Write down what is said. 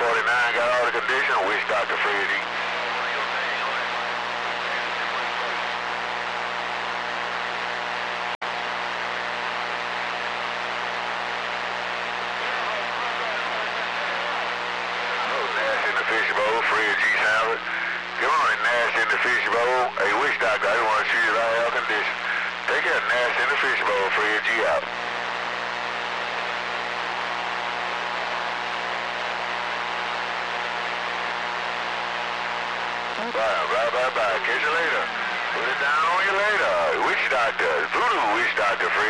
49 got all the condition. Wish Dr. Fred E. Fishbowl, Fred G. Salad. Come on, Nash in the fishbowl. Hey, Wish Doctor, I just want to see you about air condition. Take care, Nash in the fishbowl, Fred G. out. Bye. Catch you later. Put it down on you later. Wish Doctor, Voodoo Wish Doctor, Fred.